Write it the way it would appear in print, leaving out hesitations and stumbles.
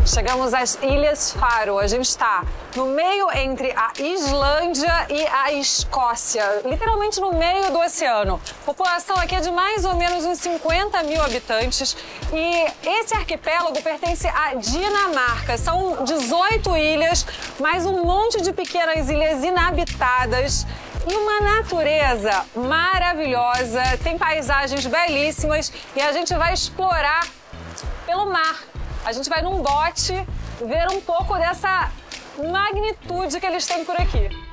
Chegamos às Ilhas Faro. A gente está no meio entre a Islândia e a Escócia, literalmente no meio do oceano. A população aqui é de mais ou menos uns 50 mil habitantes e esse arquipélago pertence à Dinamarca. São 18 ilhas, mais um monte de pequenas ilhas inabitadas e uma natureza maravilhosa. Tem paisagens belíssimas e a gente vai explorar pelo mar. A gente vai num bote ver um pouco dessa magnitude que eles têm por aqui.